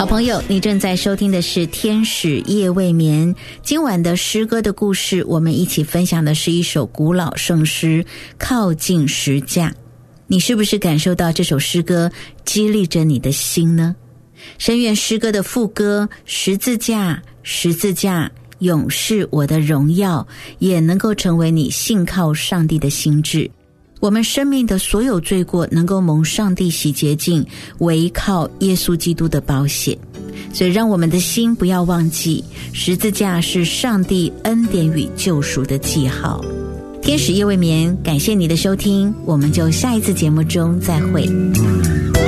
朋友，你正在收听的是天使夜未眠。今晚的诗歌的故事，我们一起分享的是一首古老圣诗《靠近十架》。你是不是感受到这首诗歌激励着你的心呢？深愿诗歌的副歌十字架，十字架永是我的荣耀，也能够成为你信靠上帝的心志。我们生命的所有罪过能够蒙上帝洗洁净，唯靠耶稣基督的宝血。所以让我们的心不要忘记，十字架是上帝恩典与救赎的记号。天使夜未眠，感谢你的收听，我们就下一次节目中再会。